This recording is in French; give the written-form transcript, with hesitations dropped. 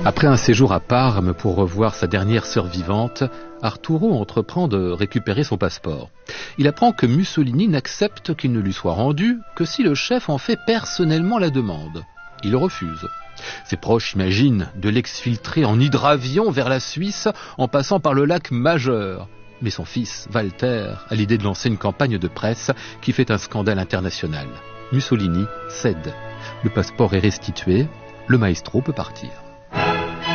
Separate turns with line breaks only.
Après un séjour à Parme pour revoir sa dernière sœur vivante, Arturo entreprend de récupérer son passeport. Il apprend que Mussolini n'accepte qu'il ne lui soit rendu que si le chef en fait personnellement la demande. Il refuse. Ses proches imaginent de l'exfiltrer en hydravion vers la Suisse en passant par le lac Majeur. Mais son fils, Walter, a l'idée de lancer une campagne de presse qui fait un scandale international. Mussolini cède. Le passeport est restitué, le maestro peut partir.